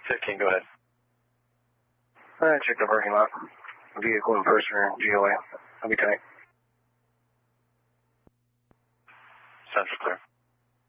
15, go ahead. Check the parking lot. Vehicle in person or GOA. I'll be tight. Central clear.